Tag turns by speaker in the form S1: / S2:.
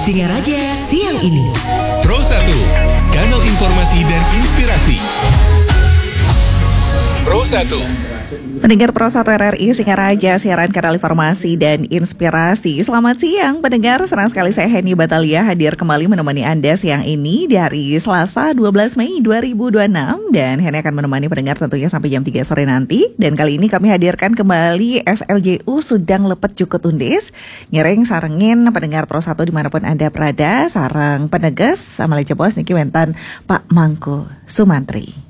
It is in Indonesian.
S1: Singaraja siang ini.
S2: Pro 1, kanal informasi dan inspirasi. Pro 1.
S3: Pendengar Pro 1 RRI Singaraja, siaran kanal informasi dan inspirasi. Selamat siang pendengar, senang sekali saya Heni Batalia hadir kembali menemani Anda siang ini dari Selasa 12 Mei 2026. Dan Heni akan menemani pendengar tentunya sampai jam 3 sore nanti. Dan kali ini kami hadirkan kembali SLJU Sudang Lepet Cukut Undis. Nyereng sarengin pendengar Pro 1 dimanapun Anda berada. Sarang penegas, Amalia Jebos Niki Wentan Pak Mangku Sumantri.